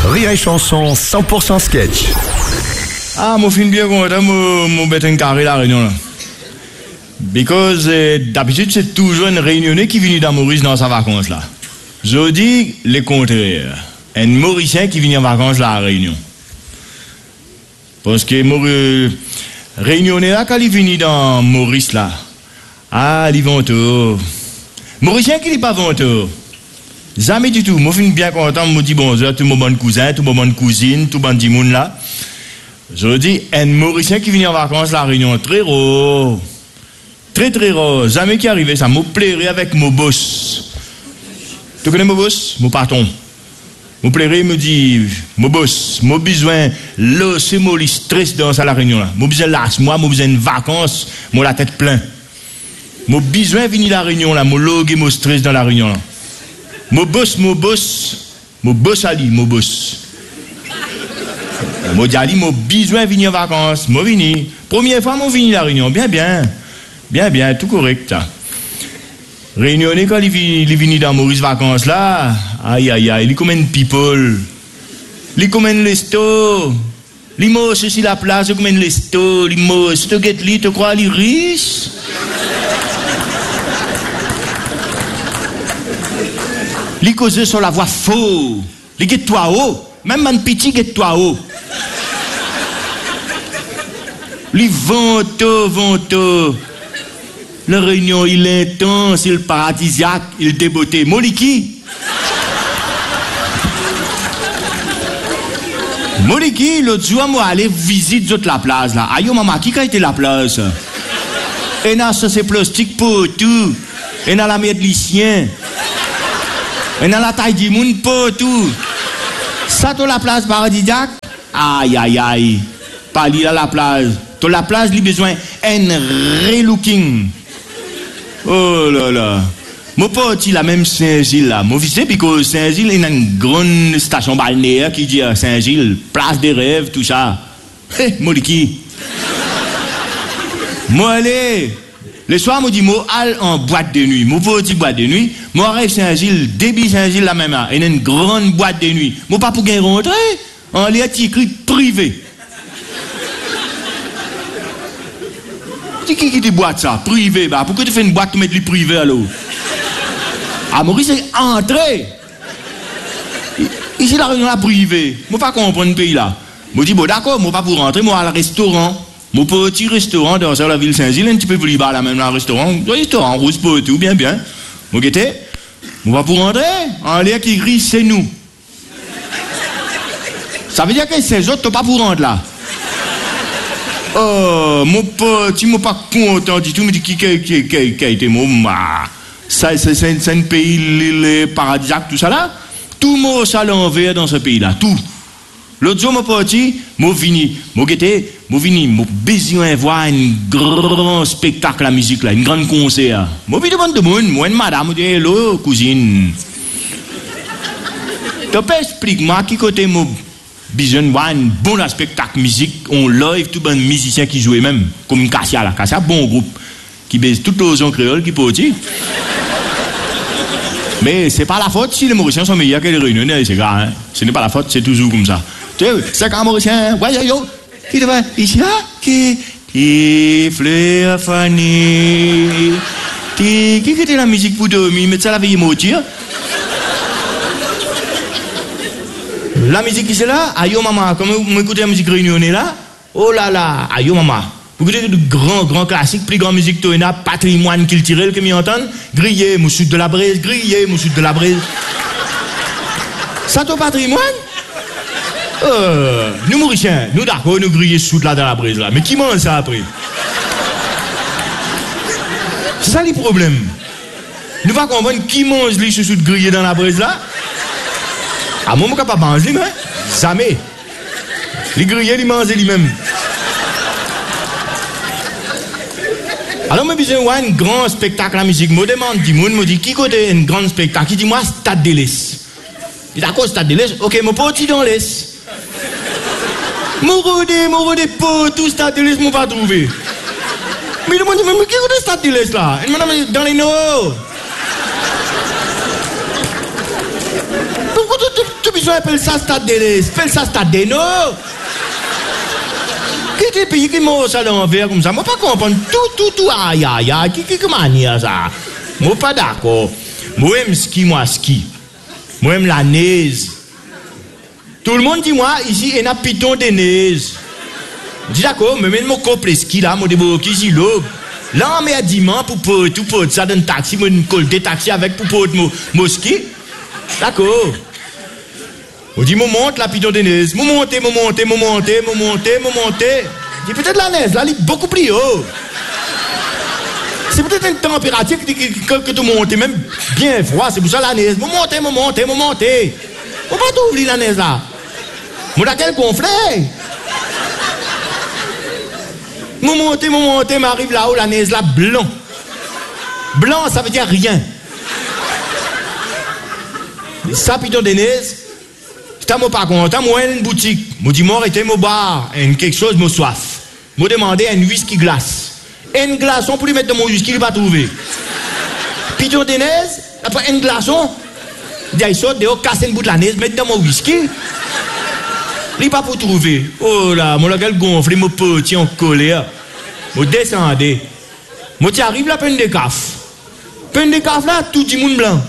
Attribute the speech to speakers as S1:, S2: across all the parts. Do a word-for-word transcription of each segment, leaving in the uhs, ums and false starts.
S1: Rire et Chanson cent pour cent sketch.
S2: Ah, mon film bien content, mon, mon bête un carré la réunion là. Because euh, d'habitude c'est toujours une réunionnais qui vient dans Maurice dans sa vacance là. Je dis le contraire. Un Mauricien qui vient en vacances là à Réunion. Parce que Maurice, réunionnais là quand il vient dans Maurice là. Ah, il vont tout. Mauricien qui n'est pas vanteux. Jamais du tout. Moi, je suis bien content. Je me dis bonjour à tout mon bon cousin, tout mon bon cousine, tout mon petit monde là. Je dis, un Mauricien qui vient en vacances à la Réunion, très rare. Très, très rare. Jamais qui arrivait ça. Me plairait avec mon boss. Tu connais mon boss? Mon patron. Me plairait, me dit, mon boss, mon besoin, là, c'est mon stress dans la Réunion là. Mon besoin là, moi, mon besoin de vacances, moi la tête pleine. Mon besoin de venir à la Réunion là, mon log et mon stress dans la Réunion là. Mon boss, mon boss, mon boss Ali, mon boss. Mon dit mon besoin de venir en vacances, mon vini. Première fois, mon vini à la Réunion, bien, bien. Bien, bien, tout correct. Réunionnais, quand il vient dans Maurice vacances là, aïe, aïe, aïe, il est comme un people. Il est comme un lesto. Il m'a aussi la place, comme un lesto. Il m'a aussi, tu guettes, tu crois, il est riche. Li cause sur la voix faux. Li get toi haut. Même un petit get toi haut. Li vanto, vanto. La réunion, il est intense, il est paradisiaque, il est débeauté. Moliki. Moliki, l'autre jour, moi, aller visiter la place, là. Aïe, maman, qui a été la place? Et là, ça, c'est plastique pour tout. Et là, la merde, lycien. Et dans la taille du monde, pas tout. Ça, tu la place paradisiaque? Aïe, aïe, aïe. Pas là la place. Tu la place, il a besoin d'un relooking. Oh là là. Moi, pas la même Saint-Gilles là. Moi, je sais, parce que Saint-Gilles, il y a une grande station balnéaire qui dit Saint-Gilles, place des rêves, tout ça. Hé, moi, qui? Moi, allez. Le soir, je dis, moi, allez en boîte de nuit. Moi, pas une boîte de nuit. Moi, rêve Saint-Gilles, débit Saint-Gilles, la même heure. Il y a une grande boîte de nuit. Moi, pas pour gagner rentrer. En l'air, tu écris privé. Tu qui qui dit boîte ça? Privé. Bah, pourquoi tu fais une boîte, tu mets du privé alors? Ah, Maurice, c'est entrée. Ici, la réunion là, privé. Moi, pas comprendre le pays là. Moi, je dis, bon, d'accord, moi, pas pour rentrer, moi, à le restaurant. Mon petit restaurant dans la ville Saint-Gilles, un petit peu plus bas là même, le restaurant, le restaurant rouge pour tout, bien, bien. Mon guetté, on va pour rentrer, en l'air qui gris, c'est nous. Ça veut dire que ces autres, t'as pas pour rentrer là. Oh, mon petit, moi pas content du tout, mais qui qui qui qui a été mon ma. Ça, c'est un pays, les paradisiaques, tout ça là. Tout le monde ça l'envers dans ce pays là, tout. L'autre jour, mon petit, mon vini, mon guetté, mon vini, mon besoin de voir un grand spectacle à musique là, une grande concert. Mon vini demande de monde, moi, une madame, dit hello, cousine. Tu peux expliquer moi qui côté mon besoin de voir un bon spectacle musique, on live, tout bon musicien qui joue même, comme une Cassia là, Cassia, bon groupe, qui baise toute l'ozon créole qui peut dire. Mais c'est pas la faute si les Mauriciens sont meilleurs que les Réunionnais, c'est grave, hein. Ce n'est pas la faute, c'est toujours comme ça. C'est un Mauricien, ouais, yo, qui te va ici, qui, qui, fleur fanées, qui, qui était la musique pour dormir, mais ça la veille moitié. La musique qui c'est là, aïe, maman, comme vous écoutez la musique réunionnais là, oh là là, aïe, maman. Vous écoutez de grands, grands classiques, plus grand musique, tu as patrimoine culturel que m'y entendent, grillé, mon sud de la braise, grillé, mon sud de la braise. Ça, ton patrimoine? Euh, nous Mauriciens, nous d'accord, nous grillons sous là dans la braise là. Mais qui mange ça après? C'est ça le problème. Nous va comprendre qui mange les sous grillés dans la braise là. Ah, moi, je ne peux pas manger, mais jamais. Les grillés, ils mangent lui-même. Alors, je me dis, ouais, un grand spectacle à la musique. Je me demande, du monde, me dit, qui côté un grand spectacle? Qui dit, moi, Stade de l'Est. Il dit, d'accord, Stade de l'Est. Ok, mon petit dans l'Est. Mon rodé, mon rodé, pour tout Stade de l'Est, je ne pas trouvé. Mais il m'a dit, mais qui est le Stade de l'Est là? Il m'a dit, dans les Nord. Pourquoi tu tu appelles ça stade de appelle ça stade de no. Qui est pays qui m'a ça l'envers comme ça? Moi pas comprendre tout, tout, tout, aïe, aïe, aïe, qui, qui, comment dire ça? Moi pas d'accord. Moi aime ski, moi ski. Moi aime la neige. Tout le monde dit moi, ici, il y a un piton de neige. Je dis d'accord, mais même mon couple ski là, moi débarque ici, l'aube. Là, on met à dimanche pour pour tout pour ça dans un taxi, moi, une colle de taxi avec pour pour mon ski. D'accord. On dit, mon monte la piton de neige. Mon monte, mon monte, mon monte, mon monte, mon monte. Je dis, peut-être la neige, là, elle est beaucoup plus haut. C'est peut-être une température que, que, que tu montes, même bien froid, c'est pour ça la neige. Mon monte, mon monte, mon monte. On va t'ouvrir la neige là. Mon laquelle gonflé. Mon monte, mon monte, m'arrive là-haut, la neige là, blanc. Blanc, ça veut dire rien. Ça, piton de neige. J'étais pas content, moi, une boutique. Moi, dis, moi, arrêtez mon bar, quelque chose, moi, soif. Moi, demandé un whisky glace. Un glaçon pour lui mettre dans mon whisky, il va trouver. Piton de neige, après un glaçon, il saute dehors, casse une bout de la neige, mettre dans mon whisky. Il pas pour trouver. Oh là, mon laquelle gonfle, mon petit en colère. Moi, descendez. Moi, tu arrives là, peine de caf. Peine de caf là, tout le monde blanc.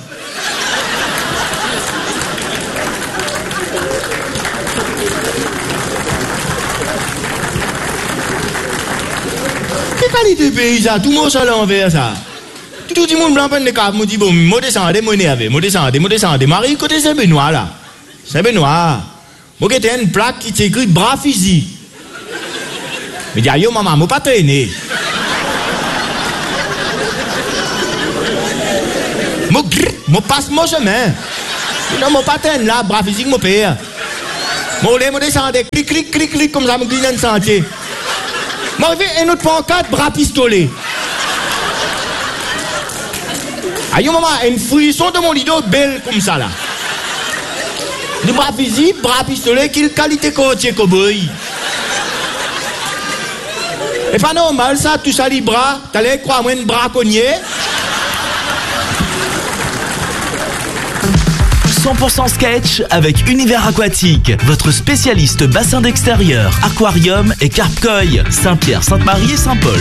S2: C'est pas les deux pays, ça. Tout le monde à l'envers, ça. Tout le monde blanc, peine de caf. Moi, dis bon, moi, descendez, moi, énervé. Moi, descendez, moi, descendez. Marie, côté Saint-Benoît, là. Saint-Benoît. Moi, j'ai une plaque qui s'écrit bras physique. Mais dis, yo, maman, moi, pas traîner. Moi, moi, passe mon chemin. Non, moi, pas traîner là, bras physique, mon père. Moi, je descends, clic, clic, clic, clic, comme ça, je glisse dans le sentier. Moi, je vais un autre pancarte, bras pistolet. Aïe, maman, une frisson de mon lido belle comme ça, là. Le bras physique, bras pistolet, quelle qualité côtier cowboy. Et pas normal ça, tout ça les bras, t'allais croire moi un braconnier.
S3: cent pour cent sketch avec Univers Aquatique, votre spécialiste bassin d'extérieur, aquarium et carpe-koi, Saint-Pierre, Sainte-Marie et Saint-Paul.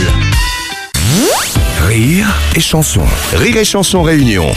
S1: Rire et chanson. Rire et chanson réunion.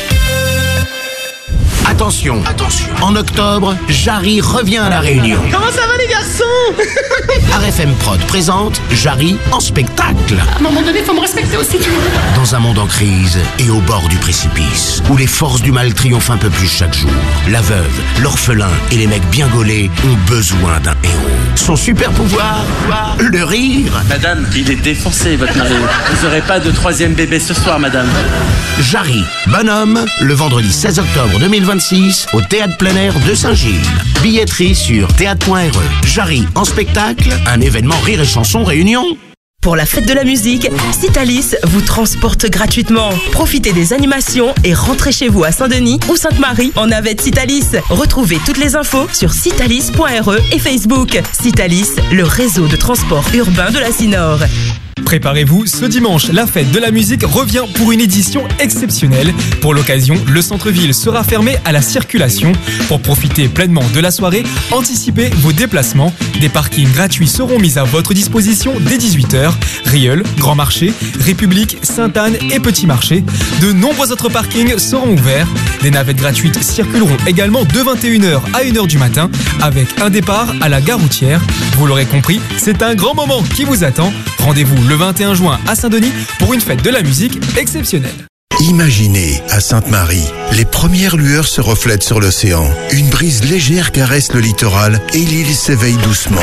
S4: Attention, attention. En octobre, Jarry revient à la Réunion.
S5: Comment ça va les garçons?
S4: R F M Prod présente Jarry en spectacle.
S5: À un moment donné, faut me respecter aussi.
S4: Dans un monde en crise et au bord du précipice, où les forces du mal triomphent un peu plus chaque jour, la veuve, l'orphelin et les mecs bien gaulés ont besoin d'un héros. Son super pouvoir, le rire.
S6: Madame, il est défoncé, votre mari. Vous n'aurez pas de troisième bébé ce soir, madame.
S4: Jarry, bonhomme, le vendredi seize octobre deux mille vingt-six, au Théâtre plein air de Saint-Gilles. Billetterie sur théâtre point r e. Jarry en spectacle, un événement rire et chanson réunion.
S7: Pour la fête de la musique, Citalis vous transporte gratuitement. Profitez des animations et rentrez chez vous à Saint-Denis ou Sainte-Marie en navette Citalis. Retrouvez toutes les infos sur citalis point r e et Facebook. Citalis, le réseau de transport urbain de la Cinor.
S8: Préparez-vous, ce dimanche, la fête de la musique revient pour une édition exceptionnelle. Pour l'occasion, le centre-ville sera fermé à la circulation. Pour profiter pleinement de la soirée, anticipez vos déplacements. Des parkings gratuits seront mis à votre disposition dès dix-huit heures. Rieul, Grand Marché, République, Sainte-Anne et Petit Marché. De nombreux autres parkings seront ouverts. Des navettes gratuites circuleront également de vingt et une heures à une heure du matin avec un départ à la gare routière. Vous l'aurez compris, c'est un grand moment qui vous attend. Rendez-vous le vingt et un juin à Saint-Denis pour une fête de la musique exceptionnelle.
S1: Imaginez, à Sainte-Marie, les premières lueurs se reflètent sur l'océan. Une brise légère caresse le littoral et l'île s'éveille doucement.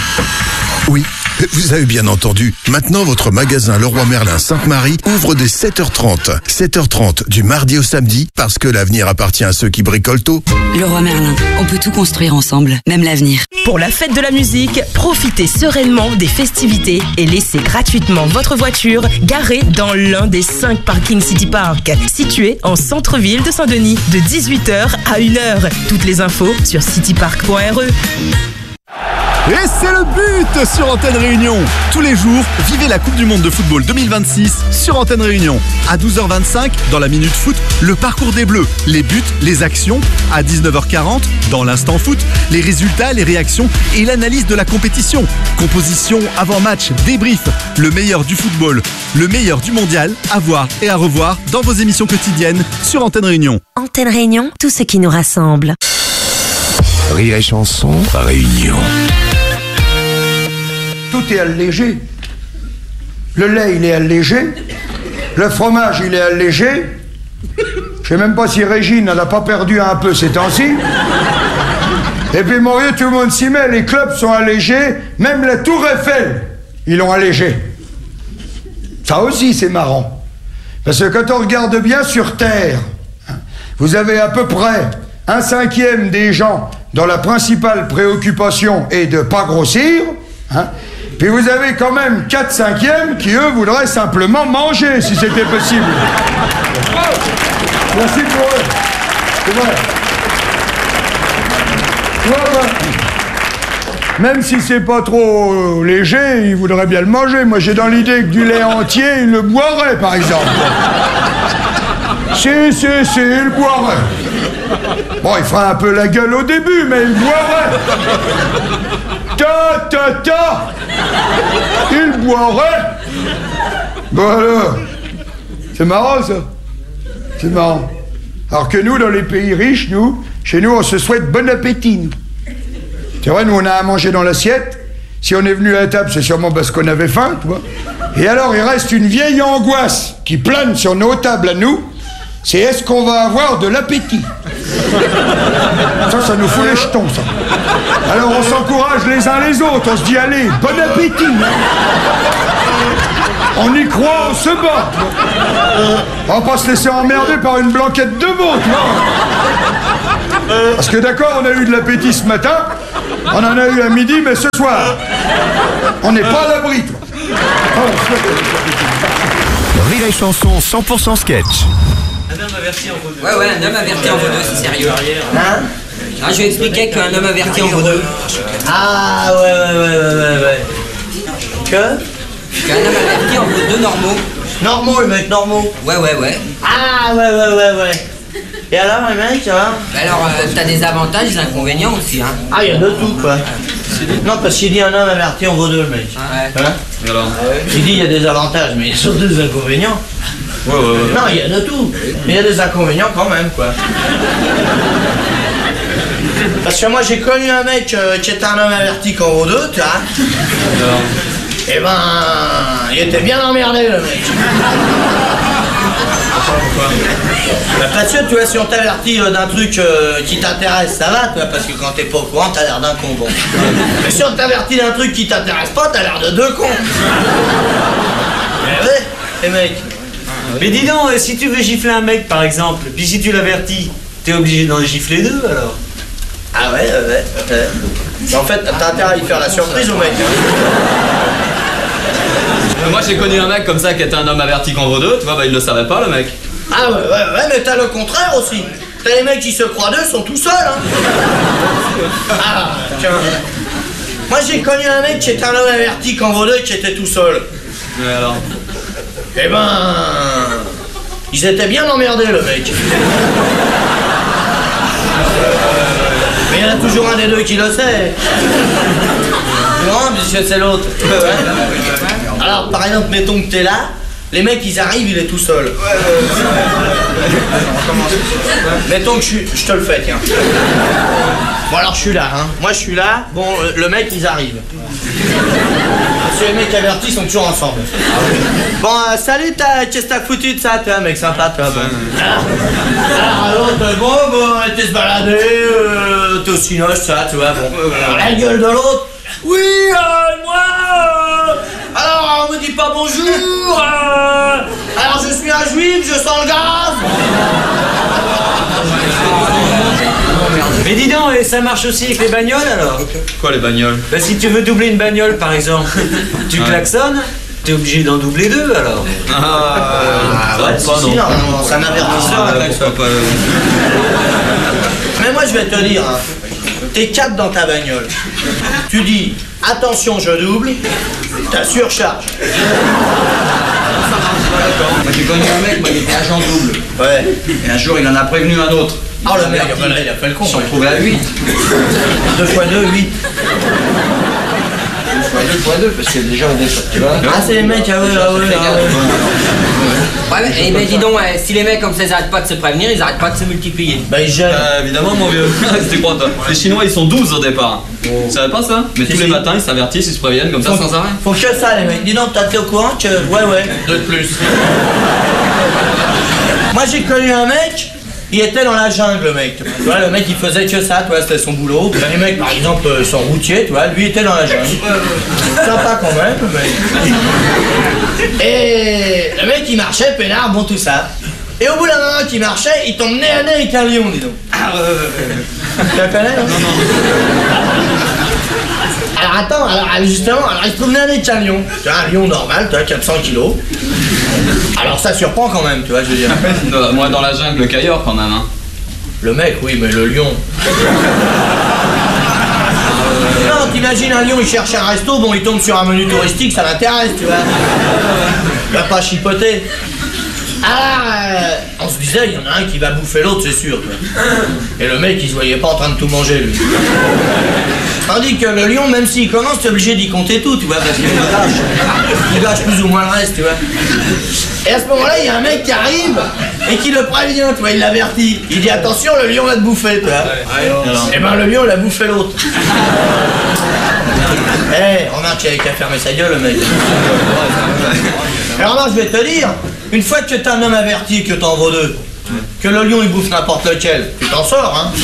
S1: Oui, vous avez bien entendu. Maintenant, votre magasin Leroy Merlin Sainte-Marie ouvre dès sept heures trente. sept heures trente du mardi au samedi, parce que l'avenir appartient à ceux qui bricolent tôt.
S9: Leroy Merlin, on peut tout construire ensemble, même l'avenir.
S7: Pour la fête de la musique, profitez sereinement des festivités et laissez gratuitement votre voiture garée dans l'un des cinq parkings City Park, situé en centre-ville de Saint-Denis, de dix-huit heures à une heure. Toutes les infos sur citypark point r e.
S10: Et c'est le but sur Antenne Réunion. Tous les jours, vivez la Coupe du Monde de football deux mille vingt-six sur Antenne Réunion. À douze heures vingt-cinq, dans la Minute Foot, le parcours des Bleus, les buts, les actions. À dix-neuf heures quarante, dans l'Instant Foot, les résultats, les réactions et l'analyse de la compétition. Composition, avant-match, débrief, le meilleur du football, le meilleur du mondial, à voir et à revoir dans vos émissions quotidiennes sur Antenne Réunion.
S11: Antenne Réunion, tout ce qui nous rassemble.
S12: Rire et chanson, Réunion.
S13: Tout est allégé. Le lait, il est allégé. Le fromage, il est allégé. Je sais même pas si Régine, elle n'a pas perdu un peu ces temps-ci. Et puis, mon vieux, tout le monde s'y met. Les clubs sont allégés. Même la Tour Eiffel, ils l'ont allégé. Ça aussi, c'est marrant. Parce que quand on regarde bien sur Terre, vous avez à peu près un cinquième des gens dont la principale préoccupation est de ne pas grossir. Hein. Puis vous avez quand même quatre cinquièmes qui, eux, voudraient simplement manger, si c'était possible. Merci pour eux. C'est vrai. Tu vois, ben, même si c'est pas trop léger, ils voudraient bien le manger. Moi, j'ai dans l'idée que du lait entier, ils le boiraient, par exemple. Si, si, si, ils le boiraient. Bon, il fera un peu la gueule au début, mais il boirait. Ta, ta, ta. Il boirait. Bon alors, c'est marrant ça. C'est marrant. Alors que nous, dans les pays riches, nous, chez nous, on se souhaite bon appétit. Nous. C'est vrai, nous, on a à manger dans l'assiette. Si on est venu à la table, c'est sûrement parce qu'on avait faim, tu vois. Et alors, il reste une vieille angoisse qui plane sur nos tables à nous. C'est est-ce qu'on va avoir de l'appétit? Ça, ça nous fout les jetons, ça. Alors on s'encourage les uns les autres, on se dit allez, bon appétit. On y croit, on se bat. On va pas se laisser emmerder par une blanquette de veau, tu vois. Parce que d'accord, on a eu de l'appétit ce matin, on en a eu à midi, mais ce soir, on n'est pas à l'abri, toi.
S12: Rire et chanson cent pour cent sketch.
S14: Un homme averti en vaut deux.
S15: Ouais, ouais, un homme averti en vaut deux, c'est sérieux.
S14: Hein?
S15: Ah, je vais expliquer qu'un homme averti en vaut deux.
S14: Ah, ouais, ouais, ouais, ouais, ouais, ouais. Que?
S15: Qu'un homme averti en vaut deux normaux.
S14: Normaux, les mecs, normaux.
S15: Ouais, ouais, ouais.
S14: Ah, ouais, ouais, ouais, ouais. Et alors, les mecs, ça va?
S15: Bah alors, euh, t'as des avantages, des inconvénients aussi, hein.
S14: Ah, il y a de tout, quoi. Non, parce qu'il dit un homme averti en vaut deux, le mec.
S15: Ouais.
S14: Hein?
S16: Et alors?
S14: Il dit il y a des avantages, mais il y a surtout des inconvénients.
S16: Ouais, ouais, ouais.
S14: Non, il y a de tout. Mais il y a des inconvénients quand même, quoi. Parce que moi, j'ai connu un mec euh, qui était un homme averti qu'en vaut deux, tu vois. Et ben, il était bien emmerdé, le mec.
S16: Pourquoi?
S14: Bah parce que tu vois, si on t'avertit euh, d'un truc euh, qui t'intéresse, ça va, tu vois, parce que quand t'es pas au courant, t'as l'air d'un con, bon. Mais si on t'avertit d'un truc qui t'intéresse pas, t'as l'air de deux cons. Mais ouais, les mecs.
S16: Mais dis donc, si tu veux gifler un mec par exemple, puis si tu l'avertis, t'es obligé d'en gifler deux alors?
S14: Ah ouais, ouais, ouais. Mais en fait, t'as intérêt à y faire la surprise au mec.
S16: Moi j'ai connu un mec comme ça qui était un homme averti qu'en vaut deux, tu vois, bah il le savait pas le mec.
S14: Ah ouais, ouais, ouais, mais t'as le contraire aussi. T'as les mecs qui se croient deux, sont tout seuls, hein. Ah, tiens. Moi j'ai connu un mec qui était un homme averti qu'en vaut deux, qui était tout seul.
S16: Ouais alors?
S14: Eh ben... Ils étaient bien emmerdés, le mec. Mais il y en a toujours un des deux qui le sait. Non, puisque c'est l'autre. Alors, par exemple, mettons que t'es là, les mecs, ils arrivent, il est tout seul. Mettons que je, suis, je te le fais, tiens. Bon, alors, je suis là, hein. Moi, je suis là. Bon, le mec, ils arrivent. Parce que les mecs avertis sont toujours ensemble. Bon, euh, salut, qu'est-ce que t'as foutu de ça, toi, mec sympa, toi, bon. Alors, alors l'autre, bon, bon, t'es se balader, euh, t'es au cinoche, ça, tu vois, bon. Alors, la gueule de l'autre, oui, euh, moi, euh, alors, on me dit pas bonjour, euh, alors je suis un juif, je sens le gaz.
S16: Mais dis donc, et ça marche aussi avec les bagnoles alors?
S2: Quoi les bagnoles?
S16: Bah si tu veux doubler une bagnole par exemple, tu
S2: ouais.
S16: klaxonnes, t'es obligé d'en doubler deux alors.
S14: Ah, ah ouais, si, si, non, non, non, c'est un avertisseur.
S16: Ah,
S14: Mais moi je vais te dire, hein, t'es quatre dans ta bagnole. Tu dis, attention, je double, t'as surcharge.
S17: Moi j'ai connu un mec, moi il était agent double.
S14: Ouais.
S17: Et un jour il en a prévenu un autre.
S14: Oh le mec, il a fait le con.
S17: Ils se sont retrouvés à huit.
S14: deux fois deux, huit.
S17: deux fois deux fois deux, parce que déjà on est, tu vois.
S14: Ah c'est les mecs, ah ouais, ah ouais, ah ouais.
S15: Ouais, et ben dis donc, ouais, si les mecs comme ça ils arrêtent pas de se prévenir, ils arrêtent pas de se multiplier.
S14: Bah ils gênent.
S18: Euh, évidemment mon vieux, c'était quoi toi? Les Chinois ils sont douze au départ. Tu savais pas ça? Mais
S14: Si,
S18: tous les
S14: si.
S18: matins ils s'avertissent, ils se préviennent comme ça
S14: Faut-
S18: sans arrêt.
S14: Faut que ça les mecs. Dis donc, t'as été au courant que... Ouais, ouais.
S18: Deux de plus.
S14: Moi j'ai connu un mec, il était dans la jungle le mec. Tu vois, le mec il faisait que ça, tu vois, c'était son boulot. Les mecs par exemple euh, sont routiers, tu vois, lui il était dans la jungle. Sympa quand même, le mec. Et le mec il marchait, peinard, bon tout ça. Et au bout d'un moment qu'il marchait, il tombe nez à nez avec un lion, dis donc. Ah ouais, ouais, ouais. Tu la connais, non? Non, non. Alors attends, alors justement, alors il se trouve nez à nez avec un lion. Tu vois, un lion normal, tu vois, quatre cents kilos. Alors ça surprend quand même, tu vois, je veux dire.
S18: Euh, Moi dans la jungle, le cailleur quand même. Hein.
S14: Le mec, oui, mais le lion. Non, t'imagines un lion, il cherche un resto, bon, il tombe sur un menu touristique, ça l'intéresse, tu vois. Il va pas chipoter. Alors, euh, on se disait, il y en a un qui va bouffer l'autre, c'est sûr, tu vois. Et le mec, il se voyait pas en train de tout manger, lui. Tandis que le lion, même s'il commence, t'es obligé d'y compter tout, tu vois, parce qu'il gâche. Il gâche plus ou moins le reste, tu vois. Et à ce moment-là, il y a un mec qui arrive et qui le prévient, tu vois, il l'avertit. Il dit attention, le lion va te bouffer, tu vois. Et ben le lion, il a bouffé l'autre. Eh, remarque qu'il avait qu'à fermer sa gueule, le mec. Et remarque, je vais te dire, une fois que t'es un homme averti, que t'en vaux deux, que le lion il bouffe n'importe lequel, tu t'en sors, hein.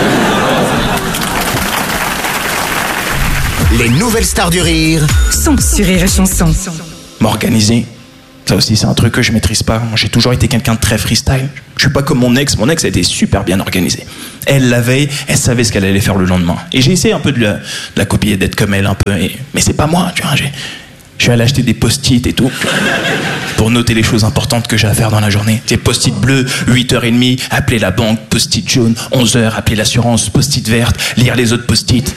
S4: Les nouvelles stars du rire
S19: sont sur Rire et Chanson.
S2: M'organiser, ça aussi c'est un truc que je maîtrise pas. Moi j'ai toujours été quelqu'un de très freestyle. Je suis pas comme mon ex, mon ex a été super bien organisée. Elle la veille, elle savait ce qu'elle allait faire le lendemain. Et j'ai essayé un peu de la, de la copier, d'être comme elle un peu. Et, mais c'est pas moi, tu vois. J'ai, je suis allé acheter des post-it et tout pour noter les choses importantes que j'ai à faire dans la journée. Des post-it bleus, huit heures trente, appeler la banque, post-it jaune, onze heures, appeler l'assurance, post-it verte, lire les autres post-it.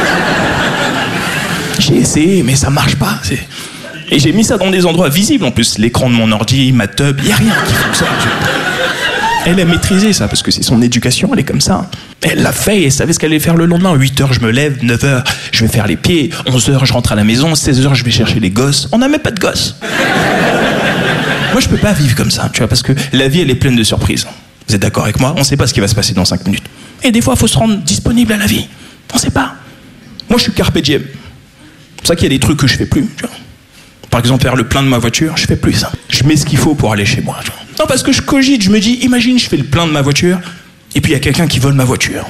S2: J'ai essayé, mais ça marche pas. C'est... Et j'ai mis ça dans des endroits visibles en plus. L'écran de mon ordi, ma tub, y a rien qui fonctionne. Elle a maîtrisé ça parce que c'est son éducation, elle est comme ça. Elle l'a fait et elle savait ce qu'elle allait faire le lendemain. huit heures, je me lève, neuf heures, je vais faire les pieds, onze heures, je rentre à la maison, seize heures, je vais chercher les gosses. On n'a même pas de gosses. Moi, je peux pas vivre comme ça, tu vois, parce que la vie, elle est pleine de surprises. Vous êtes d'accord avec moi? On sait pas ce qui va se passer dans cinq minutes. Et des fois, il faut se rendre disponible à la vie. On sait pas. Moi, je suis carpe diem. C'est pour ça qu'il y a des trucs que je fais plus, tu vois. Par exemple, faire le plein de ma voiture, je fais plus ça. Je mets ce qu'il faut pour aller chez moi. Tu vois. Non, parce que je cogite, je me dis, imagine, je fais le plein de ma voiture, et puis il y a quelqu'un qui vole ma voiture.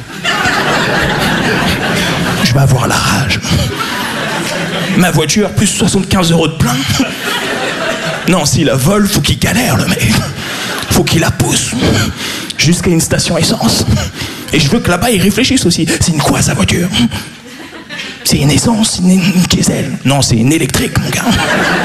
S2: Je vais avoir la rage. Ma voiture, plus soixante-quinze euros de plein. Non, s'il la vole, faut qu'il galère, le mec. Faut qu'il la pousse jusqu'à une station essence. Et je veux que là-bas, ils réfléchissent aussi. C'est une quoi, sa voiture? C'est une essence, une, une diesel. Non, c'est une électrique, mon gars.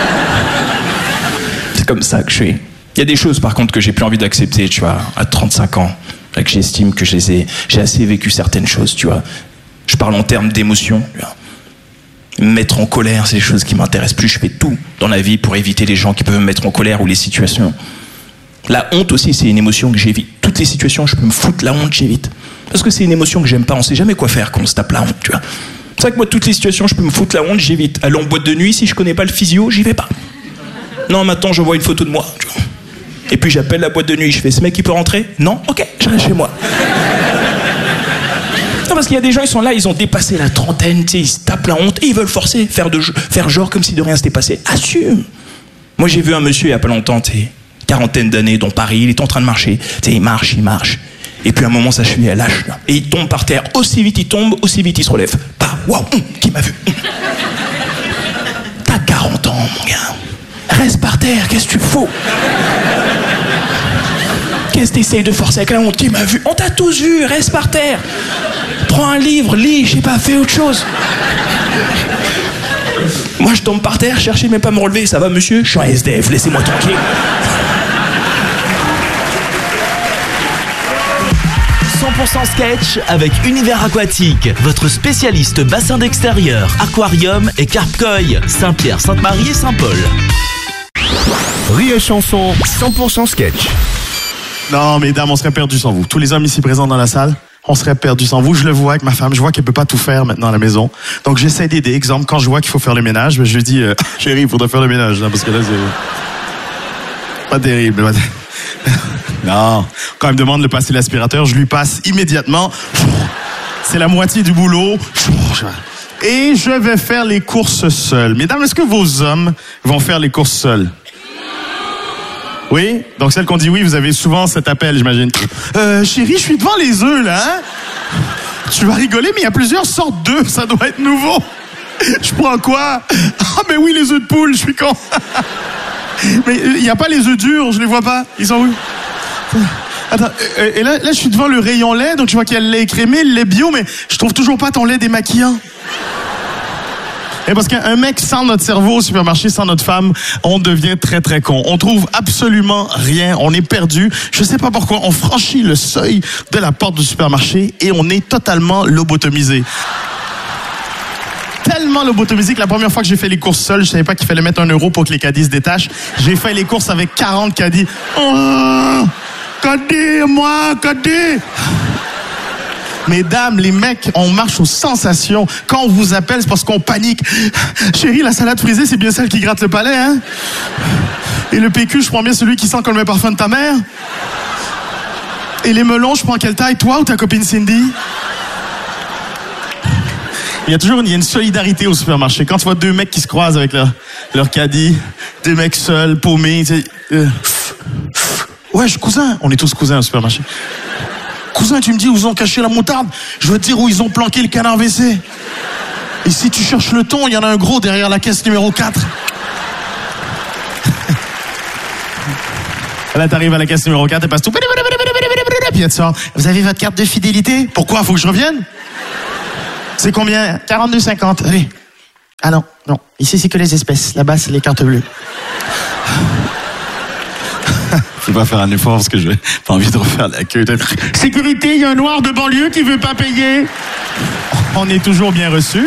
S2: C'est comme ça que je suis. Il y a des choses, par contre, que j'ai plus envie d'accepter, tu vois, à trente-cinq ans. Que j'estime que je les ai, j'ai assez vécu certaines choses, tu vois. Je parle en termes d'émotion, tu vois. Me mettre en colère, c'est des choses qui m'intéressent plus. Je fais tout dans la vie pour éviter les gens qui peuvent me mettre en colère ou les situations. La honte aussi, c'est une émotion que j'évite. Toutes les situations, je peux me foutre la honte, j'évite. Parce que c'est une émotion que j'aime pas. On sait jamais quoi faire quand on se tape la honte, tu vois. C'est vrai que moi, toutes les situations, je peux me foutre la honte, j'évite. Aller en boîte de nuit, si je connais pas le physio, j'y vais pas. Non, maintenant, j'envoie une photo de moi, tu vois. Et puis j'appelle la boîte de nuit, je fais, ce mec, il peut rentrer? Non? Ok, je reste chez moi. Non, parce qu'il y a des gens, ils sont là, ils ont dépassé la trentaine, tu sais, ils se tapent la honte et ils veulent forcer, faire, de, faire genre comme si de rien s'était passé. Assume! Moi, j'ai vu un monsieur il y a pas longtemps, tu sais, quarantaine d'années, dans Paris, il est en train de marcher. Tu sais, il marche, il marche. Et puis à un moment, sa cheville, elle lâche, là. Et il tombe par terre. Aussi vite il tombe, aussi vite il se relève. Bah, waouh, hum, qui m'a vu? Hum. T'as quarante ans, mon gars. Reste par terre, qu'est-ce que tu fous? Qu'est-ce que t'essayes de forcer avec la honte? Qui m'a vu? On t'a tous vu, reste par terre. Prends un livre, lis, je sais pas, fais autre chose. Moi, je tombe par terre, cherchez même pas à me relever. Ça va, monsieur? Je suis un S D F, laissez-moi tranquille.
S3: cent pour cent sketch avec Univers Aquatique, votre spécialiste bassin d'extérieur, aquarium et carpe-koi, Saint-Pierre, Sainte-Marie et Saint-Paul.
S12: Rire et chanson, cent pour cent sketch.
S20: Non, mesdames, on serait perdus sans vous. Tous les hommes ici présents dans la salle, on serait perdus sans vous. Je le vois avec ma femme, je vois qu'elle peut pas tout faire maintenant à la maison. Donc j'essaie d'aider. Exemple, quand je vois qu'il faut faire le ménage, je lui dis, euh, chérie, il faudrait faire le ménage, là, parce que là, c'est pas terrible. Pas terrible. Non, quand elle me demande de passer l'aspirateur, je lui passe immédiatement. C'est la moitié du boulot. Et je vais faire les courses seul. Mesdames, est-ce que vos hommes vont faire les courses seuls? Oui? Donc celle qu'on dit oui, vous avez souvent cet appel, j'imagine. Euh, chérie, je suis devant les œufs, là, hein? Tu vas rigoler, mais il y a plusieurs sortes d'œufs, ça doit être nouveau. Je prends quoi? Ah, mais oui, les œufs de poule, je suis con. Mais il n'y a pas les œufs durs, je les vois pas. Ils sont où? Attends, et là, là, je suis devant le rayon lait, donc je vois qu'il y a le lait écrémé, le lait bio, mais je trouve toujours pas ton lait démaquillant. Et parce qu'un mec sans notre cerveau au supermarché, sans notre femme, on devient très très con. On trouve absolument rien, on est perdu. Je sais pas pourquoi, on franchit le seuil de la porte du supermarché et on est totalement lobotomisé. Tellement lobotomisé que la première fois que j'ai fait les courses seul, je savais pas qu'il fallait mettre un euro pour que les caddies se détachent. J'ai fait les courses avec quarante caddies. Oh, caddie, moi, caddie. Mesdames, les mecs, on marche aux sensations. Quand on vous appelle, c'est parce qu'on panique. Chérie, la salade frisée, c'est bien celle qui gratte le palais, hein? Et le P Q, je prends bien celui qui sent comme le parfum de ta mère? Et les melons, je prends quelle taille, toi ou ta copine Cindy? Il y a toujours une, il y a une solidarité au supermarché. Quand tu vois deux mecs qui se croisent avec leur, leur caddie, deux mecs seuls, paumés, tu sais, euh, ouais, je suis cousin. On est tous cousins au supermarché. Cousin, tu me dis où ils ont caché la moutarde, je veux te dire où ils ont planqué le canard W C. Et si tu cherches le thon, il y en a un gros derrière la caisse numéro quatre. Là, t'arrives à la caisse numéro quatre et passes tout. Puis elle te sort. Vous avez votre carte de fidélité? Pourquoi? Faut que je revienne? C'est combien? quarante-deux cinquante. Allez. Ah non, non. Ici, c'est que les espèces. Là-bas, c'est les cartes bleues. Je vais pas faire un effort parce que je n'ai pas envie de refaire la queue. Sécurité, il y a un noir de banlieue qui veut pas payer. On est toujours bien reçu.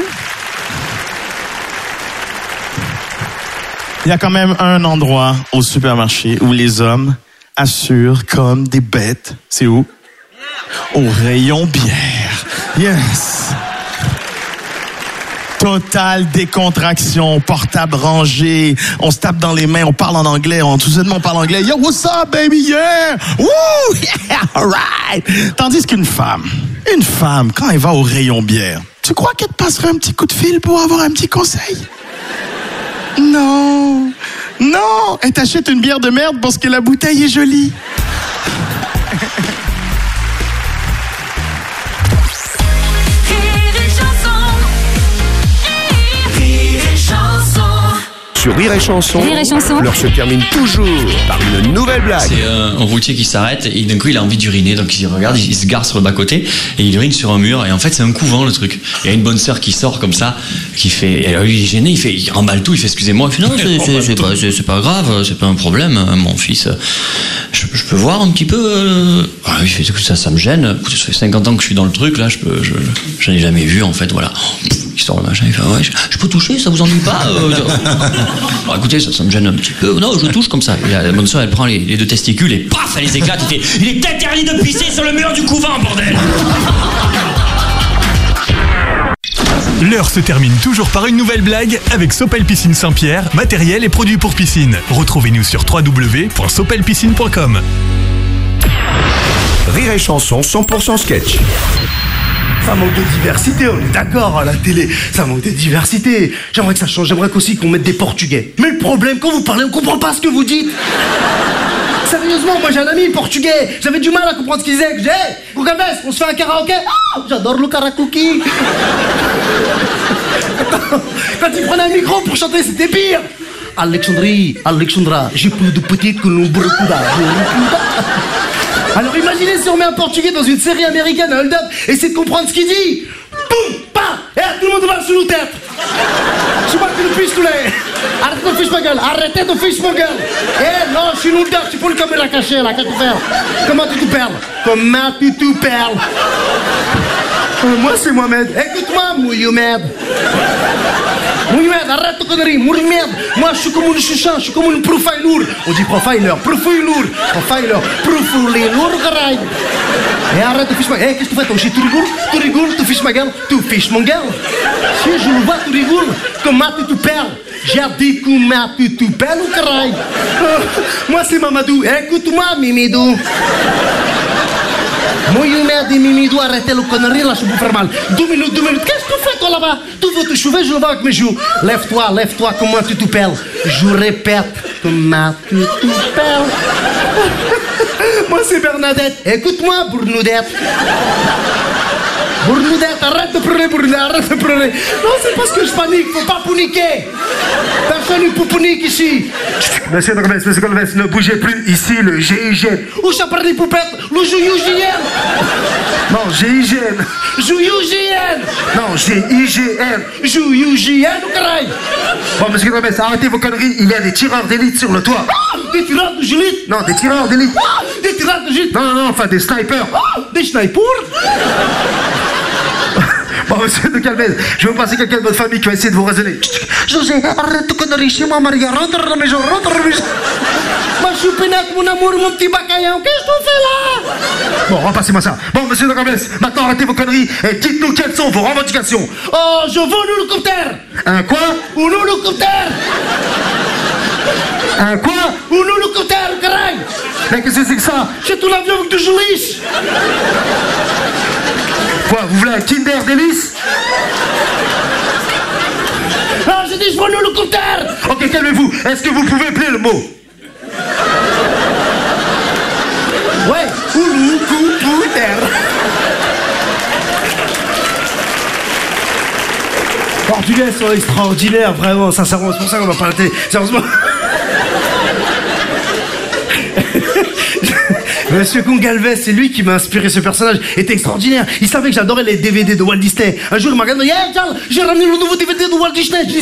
S20: Il y a quand même un endroit au supermarché où les hommes assurent comme des bêtes. C'est où? Au rayon bière. Yes. Totale décontraction, portable rangé, on se tape dans les mains, on parle en anglais, on tout simplement parle anglais. Yo, what's up, baby, yeah! Woo! Yeah, alright! Tandis qu'une femme, une femme, quand elle va au rayon bière, tu crois qu'elle te passerait un petit coup de fil pour avoir un petit conseil? Non! Non! Elle t'achète une bière de merde parce que la bouteille est jolie.
S12: Sur Rire et Chanson,
S21: Rire et Chanson,
S12: l'heure se termine toujours par une nouvelle blague.
S18: C'est euh, un routier qui s'arrête et d'un coup il a envie d'uriner, donc il regarde, il, il se gare sur le bas-côté et il urine sur un mur et en fait c'est un couvent le truc. Il y a une bonne sœur qui sort comme ça, qui fait, et alors, il est gêné, il fait, il remballe tout, il fait excusez-moi, il fait non c'est, c'est, c'est, pas, c'est, c'est pas grave, c'est pas un problème, mon fils, je, je peux voir un petit peu. Euh... Ah, il fait ça, ça me gêne. Ça fait cinquante ans que je suis dans le truc là, je peux, je, j'en ai jamais vu en fait, voilà. Il sort le machin, il fait ouais, je, je peux toucher, ça vous ennuie pas euh, bon, écoutez, ça, ça me gêne un petit peu. Non, je touche comme ça. Et la bonne soeur, elle prend les, les deux testicules et paf, elle les éclate. Il fait, il est interdit de pisser sur le mur du couvent, bordel.
S22: L'heure se termine toujours par une nouvelle blague avec Sopel Piscine Saint-Pierre, matériel et produits pour piscine. Retrouvez-nous sur w w w point sopel piscine point com.
S12: Rire et Chanson cent pour cent sketch.
S23: Ça manque de diversité, on est d'accord à la télé. Ça manque de diversité. J'aimerais que ça change, j'aimerais qu'aussi qu'on mette des Portugais. Mais le problème, quand vous parlez, on comprend pas ce que vous dites. Sérieusement, moi j'ai un ami portugais. J'avais du mal à comprendre ce qu'il disait. J'ai, hey, Gugaves, on se fait un karaoké. Oh, j'adore le karaoké. Quand il prenait un micro pour chanter, c'était pire. Alexandrie, Alexandra, j'ai plus de petites que l'on beaucoup d'argent. Alors imaginez si on met un portugais dans une série américaine, un hold-up, et essaie de comprendre ce qu'il dit. Boum, pa, et Eh, tout le monde va sur nos têtes. C'est moi qui nous fiche tous les... Arrêtez de fiche ma gueule, arrêtez de fiche ma gueule. Eh, non, je suis nous dedans, tu peux le caméra cachée, là, qu'est-ce que tu fais? Comment tu te perles? Comment tu te perles? Euh, moi, c'est Mohamed. Écoute-moi, Mohamed. Mohamed, arrête de conneries. Mohamed, moi, je suis comme une chouchan, je suis comme une profiler. On dit profiler, profiler, profiler, profiler, caray. Et arrête de fiche ma gueule. Eh, qu'est-ce que tu fais, toi? Tu rigoles? Tu rigoles, tu fiches ma gueule? Tu fiches mon gueule? Si je le vois, tu rigoles. Comment tu te perles? J'ai dit comment tu te perles, caray. Euh, moi, c'est Mamadou. Écoute-moi, Mimidou. Mohamed et Mimidou, arrêtez le connerie, là, je vous faire mal. Deux minutes, deux minutes. Qu'est-ce que tu fais, toi, là-bas? Tu veux te cheveux, je le vois avec mes joues. Lève-toi, lève-toi, comment tu te pelles? Je répète, comment tu te pelles? Moi, c'est Bernadette. Écoute-moi, Bournoudette. Bournoudette, arrête de pleurer, Bournoudette, arrête de pleurer. Non, c'est parce que je panique, faut pas paniquer. Personne ne peut paniquer ici. Monsieur Golves, monsieur Golves, ne bougez plus. Ici, le G I G N. Où ça parle des poupettes? Le G I G N. Non, G I G N. G I G N. Non, G I G N. G I G N, ou caray. Bon, monsieur Golves, arrêtez vos conneries. Il y a des tireurs d'élite sur le toit. Ah, des tireurs d'élite? Non, des tireurs d'élite. Ah, des tireurs d'élite? Non, non, non, enfin des snipers. Ah, des snipers? Bon, monsieur de Calvez, je vais vous passer quelqu'un de votre famille qui va essayer de vous raisonner. José, arrête de conneries chez moi, Maria. Rentre dans la maison, rentre dans la maison. Moi, je suis pénètre, mon amour, mon petit bacaillon. Qu'est-ce que tu fais là? Bon, repassez-moi ça. Bon, monsieur de Calvez, maintenant arrêtez vos conneries et dites-nous quelles sont vos revendications. Oh, je veux un hélicoptère. Un quoi? Un hélicoptère. Un quoi? Un hélicoptère, caray. Mais qu'est-ce que c'est que ça? C'est tout l'avion avec du gélice. Quoi, vous voulez un Kinder Délice? Ah, j'ai dit je veux un hélicoptère. Ok, calmez-vous. Est-ce que vous pouvez appeler le mot? Ouais, hélicoptère. Portugais sont extraordinaires, vraiment, sincèrement, c'est pour ça qu'on va pas la télé. Sérieusement. Monsieur Congalvez, c'est lui qui m'a inspiré ce personnage. Il était extraordinaire. Il savait que j'adorais les D V D de Walt Disney. Un jour, il m'a regardé, hey Charles, j'ai ramené le nouveau D V D de Walt Disney.